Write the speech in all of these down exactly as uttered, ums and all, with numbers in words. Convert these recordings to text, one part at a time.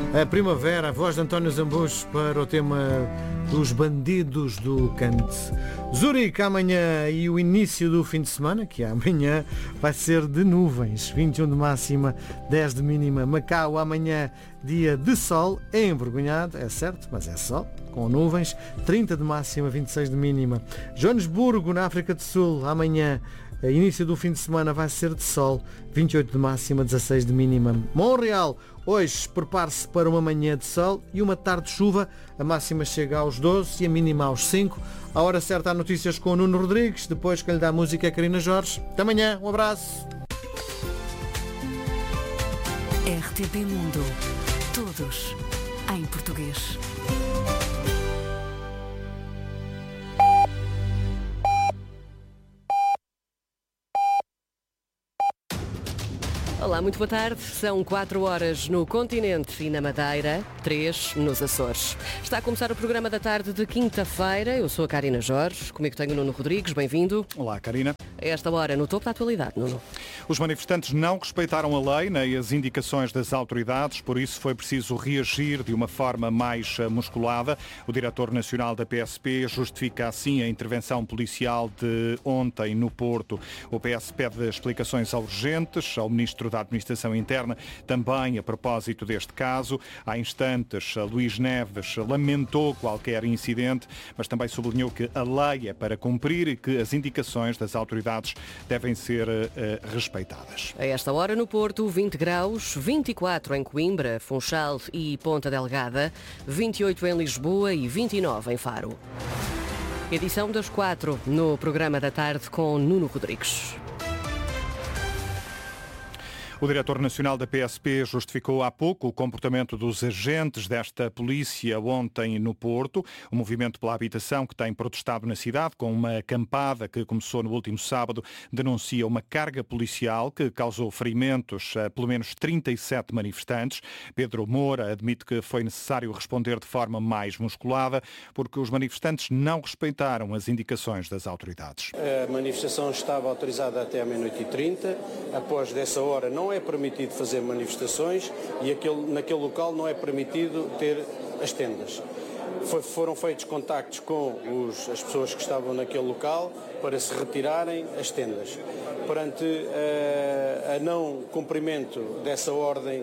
A Primavera, a voz de António Zambujo para o tema dos bandidos do Cante. Zurique amanhã e o início do fim de semana, que é amanhã, vai ser de nuvens, vinte e um de máxima, dez de mínima. Macau amanhã, dia de sol, é envergonhado, é certo, mas é sol, com nuvens, trinta de máxima, vinte e seis de mínima. Joanesburgo, na África do Sul, amanhã, início do fim de semana vai ser de sol, vinte e oito de máxima, dezasseis de mínima. Montreal, hoje prepare-se para uma manhã de sol e uma tarde de chuva, a máxima chega aos doze e a mínima aos cinco. A hora certa há notícias com o Nuno Rodrigues, depois que lhe dá a música é a Karina Jorge. Até amanhã, um abraço. R T P Mundo, todos em português. Olá, muito boa tarde. São quatro horas no continente e na Madeira, três nos Açores. Está a começar o programa da tarde de quinta-feira. Eu sou a Karina Jorge, comigo tenho o Nuno Rodrigues, bem-vindo. Olá, Karina. A esta hora, no topo da atualidade, Nuno. Os manifestantes não respeitaram a lei nem as indicações das autoridades, por isso foi preciso reagir de uma forma mais musculada. O diretor nacional da P S P justifica assim a intervenção policial de ontem no Porto. O P S pede explicações urgentes ao ministro da Administração Interna, também a propósito deste caso. Há instantes, Luís Neves lamentou qualquer incidente, mas também sublinhou que a lei é para cumprir e que as indicações das autoridades devem ser uh, respeitadas. A esta hora no Porto, vinte graus, vinte e quatro em Coimbra, Funchal e Ponta Delgada, vinte e oito em Lisboa e vinte e nove em Faro. Edição das quatro no programa da tarde com Nuno Rodrigues. O diretor nacional da P S P justificou há pouco o comportamento dos agentes desta polícia ontem no Porto. O movimento pela habitação que tem protestado na cidade com uma acampada que começou no último sábado denuncia uma carga policial que causou ferimentos a pelo menos trinta e sete manifestantes. Pedro Moura admite que foi necessário responder de forma mais musculada porque os manifestantes não respeitaram as indicações das autoridades. A manifestação estava autorizada até à meia-noite e trinta. Após dessa hora não Não é permitido fazer manifestações e aquele, naquele local não é permitido ter as tendas. Foi, foram feitos contactos com os, as pessoas que estavam naquele local para se retirarem as tendas. Perante uh, a não cumprimento dessa ordem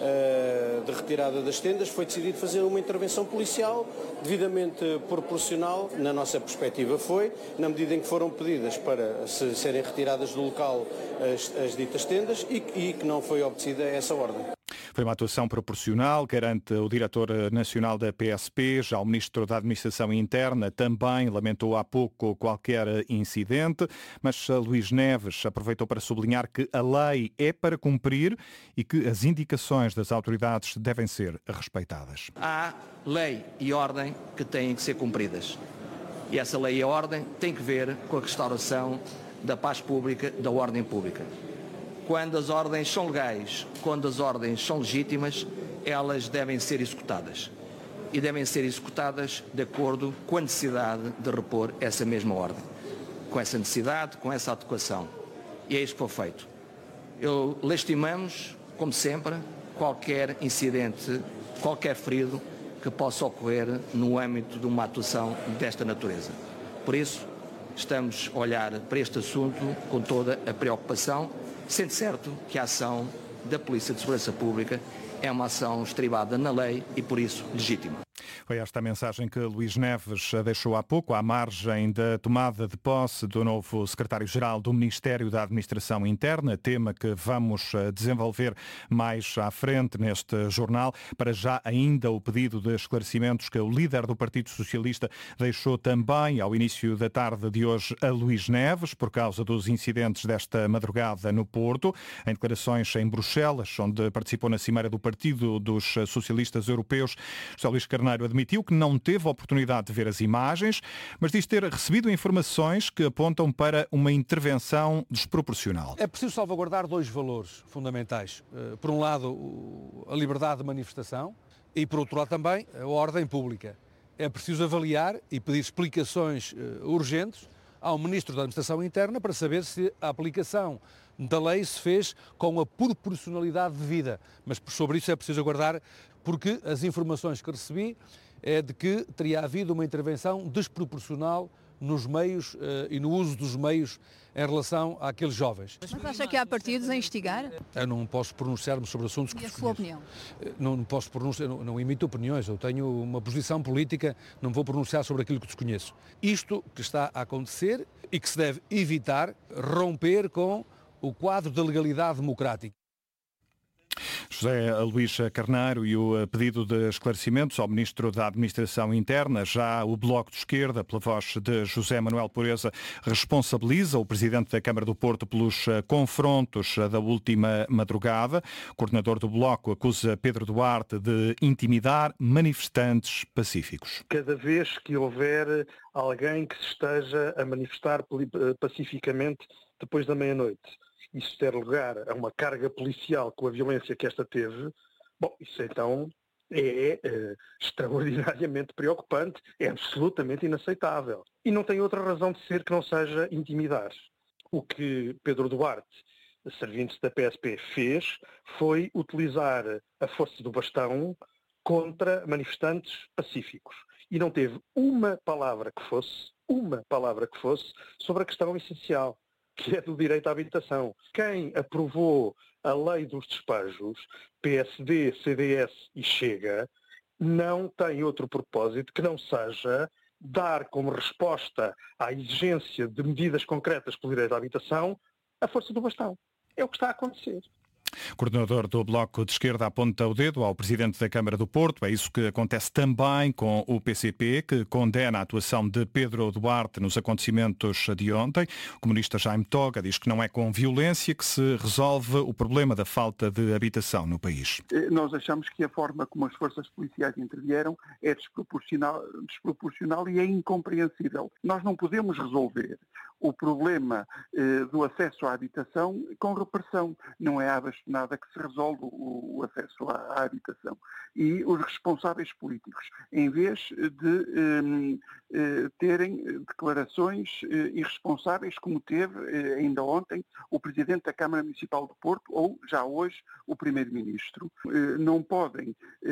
uh, de retirada das tendas, foi decidido fazer uma intervenção policial devidamente proporcional, na nossa perspectiva foi, na medida em que foram pedidas para se, serem retiradas do local as, as ditas tendas e, e que não foi obedecida essa ordem. Foi uma atuação proporcional, garante o diretor nacional da P S P. Já o ministro da Administração Interna também lamentou há pouco qualquer incidente, mas Luís Neves aproveitou para sublinhar que a lei é para cumprir e que as indicações das autoridades devem ser respeitadas. Há lei e ordem que têm que ser cumpridas. E essa lei e ordem tem que ver com a restauração da paz pública, da ordem pública. Quando as ordens são legais, quando as ordens são legítimas, elas devem ser executadas. E devem ser executadas de acordo com a necessidade de repor essa mesma ordem. Com essa necessidade, com essa adequação. E é isso que foi feito. Eu lastimamos, como sempre, qualquer incidente, qualquer ferido que possa ocorrer no âmbito de uma atuação desta natureza. Por isso, estamos a olhar para este assunto com toda a preocupação, sendo certo que a ação da Polícia de Segurança Pública é uma ação estribada na lei e, por isso, legítima. Foi esta a mensagem que Luís Neves deixou há pouco, à margem da tomada de posse do novo secretário-geral do Ministério da Administração Interna, tema que vamos desenvolver mais à frente neste jornal. Para já, ainda o pedido de esclarecimentos que o líder do Partido Socialista deixou também ao início da tarde de hoje a Luís Neves, por causa dos incidentes desta madrugada no Porto. Em declarações em Bruxelas, onde participou na cimeira do Partido dos Socialistas Europeus, José Luís Carneiro admitiu que não teve a oportunidade de ver as imagens, mas diz ter recebido informações que apontam para uma intervenção desproporcional. É preciso salvaguardar dois valores fundamentais. Por um lado, a liberdade de manifestação e, por outro lado, também a ordem pública. É preciso avaliar e pedir explicações urgentes ao Ministro da Administração Interna para saber se a aplicação da lei se fez com a proporcionalidade devida. Mas sobre isso é preciso aguardar, porque as informações que recebi é de que teria havido uma intervenção desproporcional nos meios uh, e no uso dos meios em relação àqueles jovens. Mas acha que há partidos a investigar? Eu não posso pronunciar-me sobre assuntos que E a desconheço. sua opinião? Não posso pronunciar, não, não emito opiniões, eu tenho uma posição política, não vou pronunciar sobre aquilo que desconheço. Isto que está a acontecer e que se deve evitar romper com o quadro da legalidade democrática. José Luís Carneiro e o pedido de esclarecimentos ao Ministro da Administração Interna. Já o Bloco de Esquerda, pela voz de José Manuel Pureza, responsabiliza o Presidente da Câmara do Porto pelos confrontos da última madrugada. O coordenador do Bloco acusa Pedro Duarte de intimidar manifestantes pacíficos. Cada vez que houver alguém que se esteja a manifestar pacificamente depois da meia-noite, isso der lugar a uma carga policial com a violência que esta teve, bom, isso então é, é extraordinariamente preocupante, é absolutamente inaceitável. E não tem outra razão de ser que não seja intimidar. O que Pedro Duarte, servindo-se da P S P, fez foi utilizar a força do bastão contra manifestantes pacíficos. E não teve uma palavra que fosse, uma palavra que fosse, sobre a questão essencial, que é do direito à habitação. Quem aprovou a lei dos despejos, P S D, C D S e Chega, não tem outro propósito que não seja dar como resposta à exigência de medidas concretas pelo direito à habitação a força do bastão. É o que está a acontecer. O coordenador do Bloco de Esquerda aponta o dedo ao Presidente da Câmara do Porto. É isso que acontece também com o P C P, que condena a atuação de Pedro Duarte nos acontecimentos de ontem. O comunista Jaime Toga diz que não é com violência que se resolve o problema da falta de habitação no país. Nós achamos que a forma como as forças policiais intervieram é desproporcional, desproporcional e é incompreensível. Nós não podemos resolver o problema eh, do acesso à habitação com repressão. Não é à bastonada que se resolve o, o acesso à, à habitação. E os responsáveis políticos, em vez de eh, eh, terem declarações eh, irresponsáveis, como teve eh, ainda ontem o Presidente da Câmara Municipal do Porto ou já hoje o Primeiro-Ministro, eh, não podem,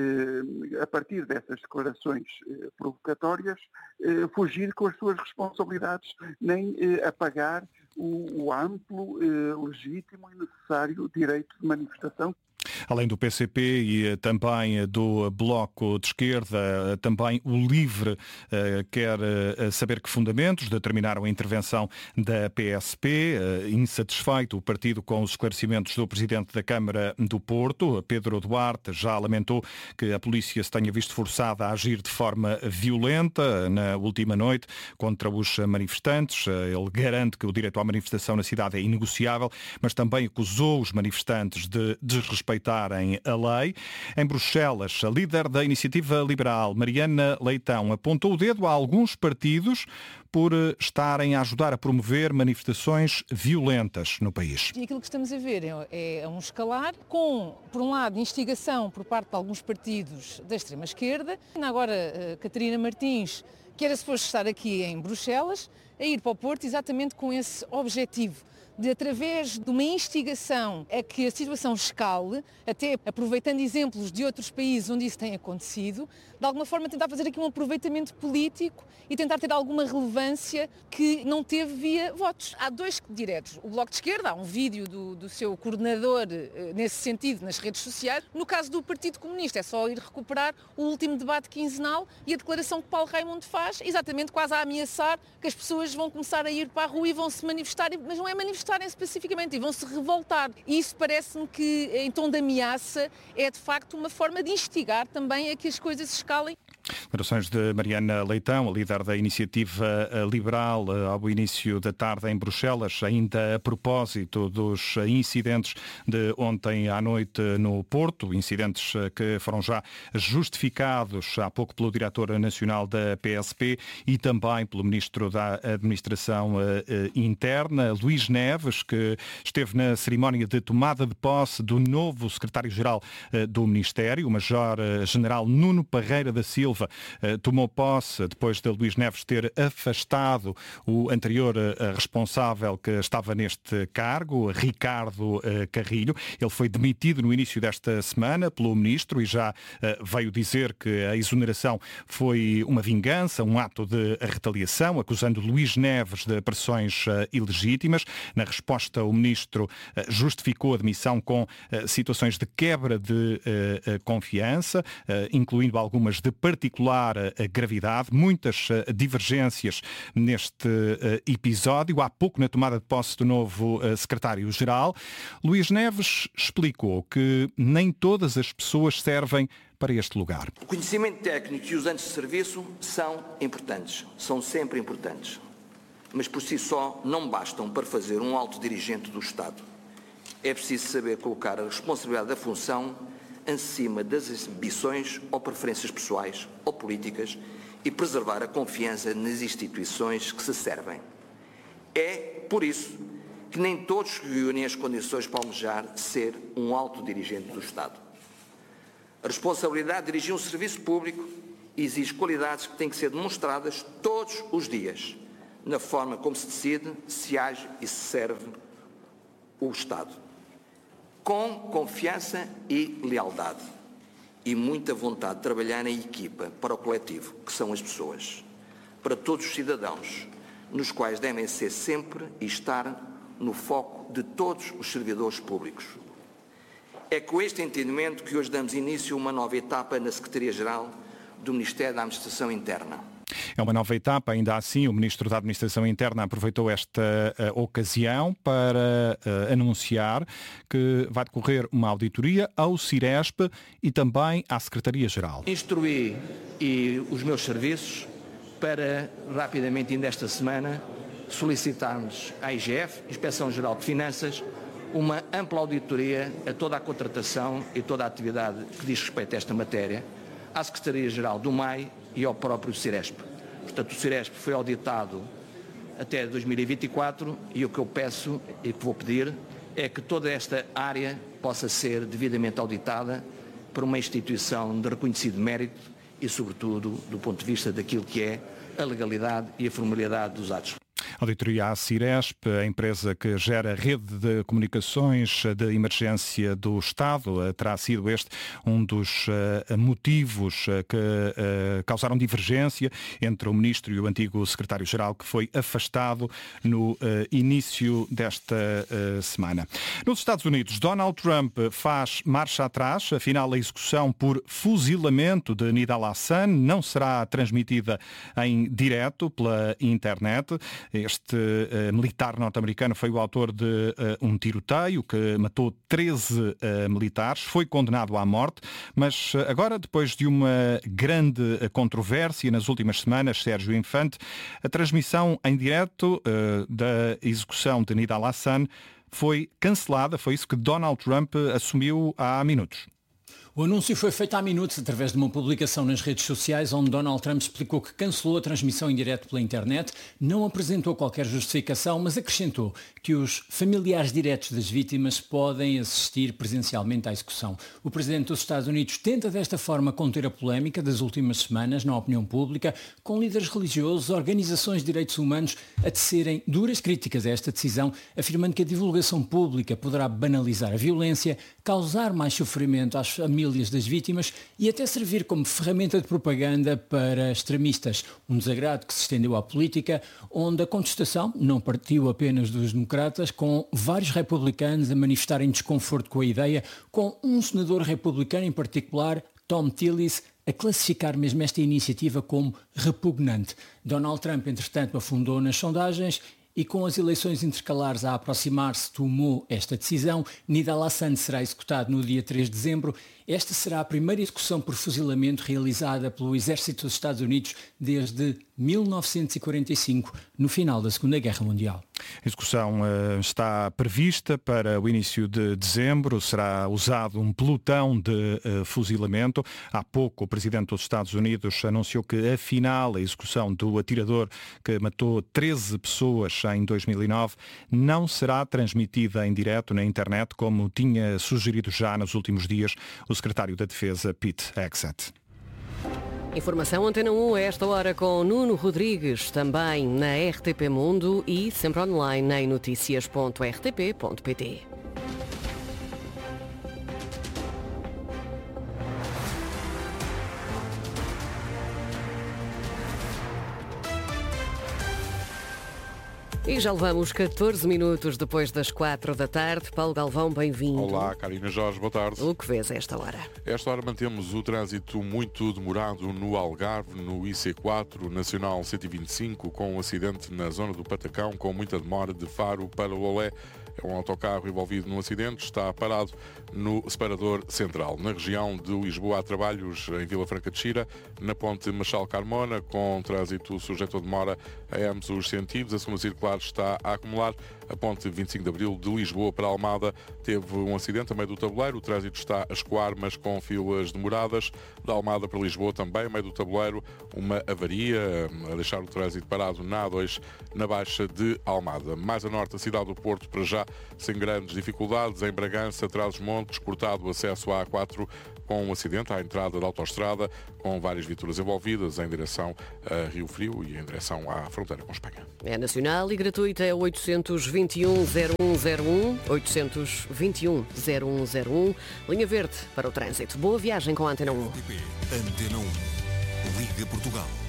eh, a partir dessas declarações eh, provocatórias, eh, fugir com as suas responsabilidades, nem eh, apagar o, o amplo, eh, legítimo e necessário direito de manifestação. Além do P C P e também do Bloco de Esquerda, também o LIVRE quer saber que fundamentos determinaram a intervenção da P S P. Insatisfeito o partido com os esclarecimentos do Presidente da Câmara do Porto, Pedro Duarte, já lamentou que a polícia se tenha visto forçada a agir de forma violenta na última noite contra os manifestantes. Ele garante que o direito à manifestação na cidade é inegociável, mas também acusou os manifestantes de desrespeitar a lei. Em Bruxelas, a líder da Iniciativa Liberal, Mariana Leitão, apontou o dedo a alguns partidos por estarem a ajudar a promover manifestações violentas no país. E aquilo que estamos a ver é, é um escalar com, por um lado, instigação por parte de alguns partidos da extrema-esquerda. Agora, Catarina Martins, que era suposto estar aqui em Bruxelas, a ir para o Porto exatamente com esse objetivo, de, através de uma instigação a que a situação escale, até aproveitando exemplos de outros países onde isso tem acontecido, de alguma forma tentar fazer aqui um aproveitamento político e tentar ter alguma relevância que não teve via votos. Há dois diretos. O Bloco de Esquerda, há um vídeo do, do seu coordenador nesse sentido nas redes sociais. No caso do Partido Comunista, é só ir recuperar o último debate quinzenal e a declaração que Paulo Raimundo faz, exatamente quase a ameaçar que as pessoas vão começar a ir para a rua e vão se manifestar, mas não é manifestarem especificamente, e vão se revoltar. E isso parece-me que, em tom de ameaça, é de facto uma forma de instigar também a que as coisas escalem. Declarações de Mariana Leitão, a líder da Iniciativa Liberal, ao início da tarde em Bruxelas, ainda a propósito dos incidentes de ontem à noite no Porto, incidentes que foram já justificados há pouco pelo diretor nacional da P S P e também pelo ministro da Administração Interna, Luís Neves, que esteve na cerimónia de tomada de posse do novo secretário-geral do Ministério, o Major-General Nuno Parreira da Silva, Silva tomou posse depois de Luís Neves ter afastado o anterior responsável que estava neste cargo, Ricardo Carrilho. Ele foi demitido no início desta semana pelo ministro e já veio dizer que a exoneração foi uma vingança, um ato de retaliação, acusando Luís Neves de pressões ilegítimas. Na resposta, o ministro justificou a demissão com situações de quebra de confiança, incluindo algumas de particular gravidade, muitas divergências neste episódio. Há pouco, na tomada de posse do novo secretário-geral, Luís Neves explicou que nem todas as pessoas servem para este lugar. O conhecimento técnico e os anos de serviço são importantes, são sempre importantes, mas por si só não bastam para fazer um alto dirigente do Estado. É preciso saber colocar a responsabilidade da função acima das ambições ou preferências pessoais ou políticas e preservar a confiança nas instituições que se servem. É, por isso, que nem todos reúnem as condições para almejar ser um alto dirigente do Estado. A responsabilidade de dirigir um serviço público exige qualidades que têm que ser demonstradas todos os dias, na forma como se decide, se age e se serve o Estado. Com confiança e lealdade e muita vontade de trabalhar em equipa para o coletivo, que são as pessoas, para todos os cidadãos, nos quais devem ser sempre e estar no foco de todos os servidores públicos. É com este entendimento que hoje damos início a uma nova etapa na Secretaria-Geral do Ministério da Administração Interna. É uma nova etapa, ainda assim o Ministro da Administração Interna aproveitou esta uh, ocasião para uh, anunciar que vai decorrer uma auditoria ao Ciresp e também à Secretaria-Geral. Instruí e os meus serviços para, rapidamente, ainda esta semana, solicitarmos à I G F, Inspeção-Geral de Finanças, uma ampla auditoria a toda a contratação e toda a atividade que diz respeito a esta matéria, à Secretaria-Geral do M A I e ao próprio Ciresp. Portanto, o Ciresp foi auditado até dois mil e vinte e quatro e o que eu peço e que vou pedir é que toda esta área possa ser devidamente auditada por uma instituição de reconhecido mérito e, sobretudo, do ponto de vista daquilo que é a legalidade e a formalidade dos atos. Auditoria à Ciresp, a empresa que gera a rede de comunicações de emergência do Estado. Terá sido este um dos uh, motivos uh, que uh, causaram divergência entre o Ministro e o antigo Secretário-Geral, que foi afastado no uh, início desta uh, semana. Nos Estados Unidos, Donald Trump faz marcha atrás. Afinal, a execução por fuzilamento de Nidal Hasan não será transmitida em direto pela internet. Este uh, militar norte-americano foi o autor de uh, um tiroteio que matou treze uh, militares, foi condenado à morte, mas uh, agora, depois de uma grande uh, controvérsia nas últimas semanas, Sérgio Infante, a transmissão em direto uh, da execução de Nidal Hasan foi cancelada. Foi isso que Donald Trump assumiu há minutos. O anúncio foi feito há minutos através de uma publicação nas redes sociais onde Donald Trump explicou que cancelou a transmissão em direto pela internet, não apresentou qualquer justificação, mas acrescentou que os familiares diretos das vítimas podem assistir presencialmente à execução. O presidente dos Estados Unidos tenta desta forma conter a polémica das últimas semanas na opinião pública, com líderes religiosos, organizações de direitos humanos a tecerem duras críticas a esta decisão, afirmando que a divulgação pública poderá banalizar a violência, causar mais sofrimento às famílias das vítimas e até servir como ferramenta de propaganda para extremistas. Um desagrado que se estendeu à política, onde a contestação não partiu apenas dos democratas, com vários republicanos a manifestarem desconforto com a ideia, com um senador republicano em particular, Tom Tillis, a classificar mesmo esta iniciativa como repugnante. Donald Trump, entretanto, afundou nas sondagens e com as eleições intercalares a aproximar-se tomou esta decisão. Nidal Hasan será executado no dia três de dezembro. Esta será a primeira execução por fuzilamento realizada pelo Exército dos Estados Unidos desde mil novecentos e quarenta e cinco, no final da Segunda Guerra Mundial. A execução uh, está prevista para o início de dezembro. Será usado um pelotão de uh, fuzilamento. Há pouco o Presidente dos Estados Unidos anunciou que, afinal, a execução do atirador que matou treze pessoas em dois mil e nove não será transmitida em direto na internet, como tinha sugerido já nos últimos dias o Secretário da Defesa, Pete Hegseth. Informação Antena um a esta hora com Nuno Rodrigues, também na R T P Mundo e sempre online em notícias ponto r t p ponto p t. E já levamos catorze minutos depois das quatro da tarde. Paulo Galvão, bem-vindo. Olá, Carina Jorge, boa tarde. O que vês a esta hora? A esta hora mantemos o trânsito muito demorado no Algarve, no I C quatro, Nacional cento e vinte e cinco, com um acidente na zona do Patacão, com muita demora de Faro para Lolé. É um autocarro envolvido num acidente, está parado no separador central. Na região de Lisboa há trabalhos em Vila Franca de Xira, na ponte Machal-Carmona, com trânsito sujeito a demora a ambos os sentidos. A segunda circular está a acumular. A ponte vinte e cinco de Abril de Lisboa para Almada teve um acidente a meio do tabuleiro. O trânsito está a escoar, mas com filas demoradas. Da Almada para Lisboa também, a meio do tabuleiro, uma avaria a deixar o trânsito parado na A dois, na Baixa de Almada. Mais a norte, a cidade do Porto, para já sem grandes dificuldades. Em Bragança, Trás-os-Montes, cortado o acesso à A quatro com um acidente à entrada da autoestrada, com várias viaturas envolvidas em direção a Rio Frio e em direção à fronteira com Espanha. É nacional e gratuita, é oitocentos e vinte e um, zero um zero um, oitocentos e vinte e um, zero um zero um, linha verde para o trânsito. Boa viagem com a Antena um. Antena um. Liga Portugal.